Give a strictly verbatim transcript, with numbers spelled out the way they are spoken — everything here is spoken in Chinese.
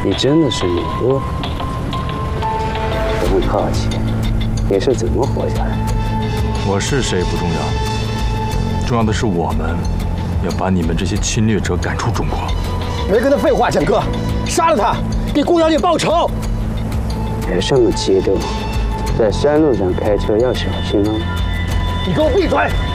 你真的是女巫？我很好奇，你是怎么活下来的？ 我是谁不重要，重要的是我们要把你们这些侵略者赶出中国。 别跟他废话，蒋哥，杀了他，给顾小姐报仇。 别这么激动，在山路上开车要小心哦。 你给我闭嘴！